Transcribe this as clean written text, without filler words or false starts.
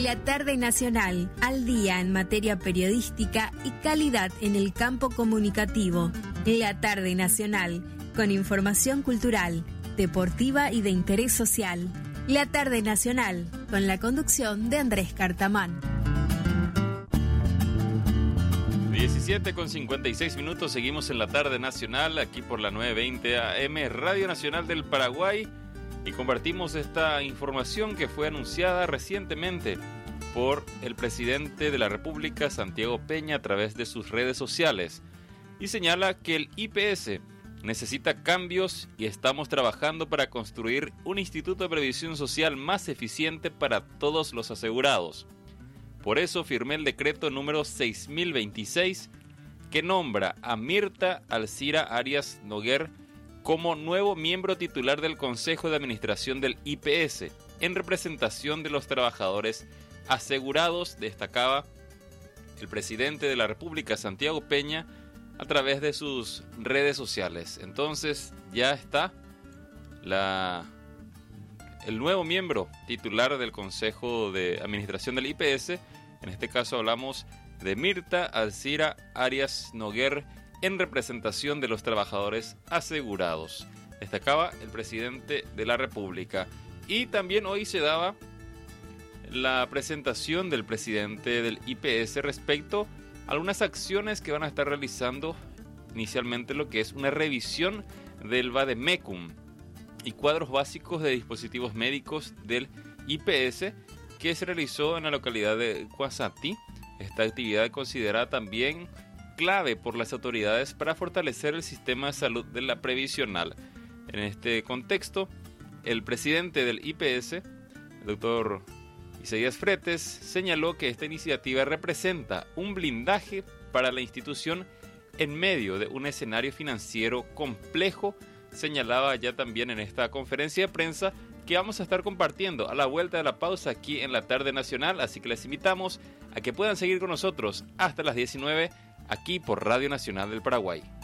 La tarde nacional, al día en materia periodística y calidad en el campo comunicativo. La tarde nacional, con información cultural, deportiva y de interés social. La tarde nacional, con la conducción de Andrés Cartamán. 17:56, seguimos en la tarde nacional, aquí por la 920 AM, Radio Nacional del Paraguay, y compartimos esta información que fue anunciada recientemente por el presidente de la República, Santiago Peña, a través de sus redes sociales, y señala que el IPS necesita cambios y estamos trabajando para construir un instituto de previsión social más eficiente para todos los asegurados. Por eso firmé el decreto número 6026 que nombra a Mirta Alcira Arias Noguer como nuevo miembro titular del Consejo de Administración del IPS, en representación de los trabajadores asegurados, destacaba el presidente de la República, Santiago Peña, a través de sus redes sociales. Entonces ya está el nuevo miembro titular del Consejo de Administración del IPS. En este caso hablamos de Mirta Alcira Arias Noguer, en representación de los trabajadores asegurados, destacaba el presidente de la República. Y también hoy se daba la presentación del presidente del IPS respecto a algunas acciones que van a estar realizando, inicialmente lo que es una revisión del Vademecum y cuadros básicos de dispositivos médicos del IPS, que se realizó en la localidad de Cuasatí. Esta actividad considerada también clave por las autoridades para fortalecer el sistema de salud de la previsional. En este contexto, el presidente del IPS, el doctor Isaías Fretes, señaló que esta iniciativa representa un blindaje para la institución en medio de un escenario financiero complejo. Señalaba ya también en esta conferencia de prensa que vamos a estar compartiendo a la vuelta de la pausa aquí en la tarde nacional, así que les invitamos a que puedan seguir con nosotros hasta las 19 aquí por Radio Nacional del Paraguay.